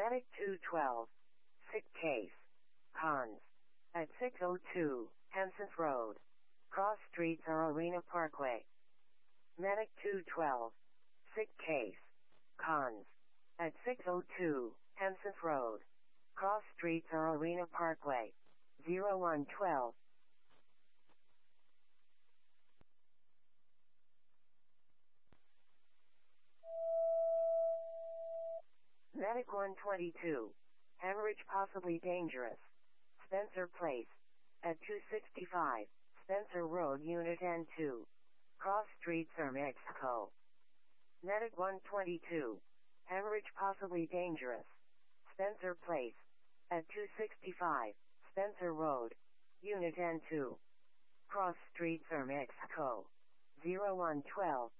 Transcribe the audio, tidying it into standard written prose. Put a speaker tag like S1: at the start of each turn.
S1: Medic 212. Sick case. Cons. At 602, Henson's Road. Cross streets or Arena Parkway. Medic 212. Sick case. Cons. At 602, Henson's Road. Cross streets or Arena Parkway. 0112. Medic 122. Hemorrhage possibly dangerous. Spencer Place. At 265, Spencer Road, Unit N2. Cross streets or Mexico. Medic 122. Hemorrhage possibly dangerous. Spencer Place. At 265, Spencer Road, Unit N2. Cross streets or Mexico. 0112.